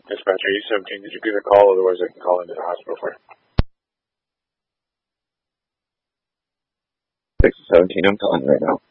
Dispatcher 817, did you get a call? Otherwise I can call into the hospital for you. 617, I'm calling right now.